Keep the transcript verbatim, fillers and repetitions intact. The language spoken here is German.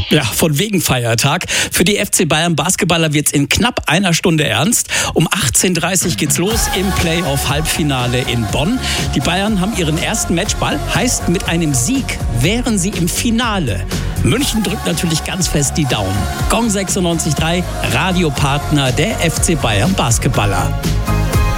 Ja, von wegen Feiertag. Für die F C Bayern Basketballer wird's in knapp einer Stunde ernst. Um achtzehn Uhr dreißig geht's los im Playoff-Halbfinale in Bonn. Die Bayern haben ihren ersten Matchball. Heißt, mit einem Sieg wären sie im Finale. München drückt natürlich ganz fest die Daumen. Gong sechsundneunzig Komma drei, Radiopartner der F C Bayern Basketballer.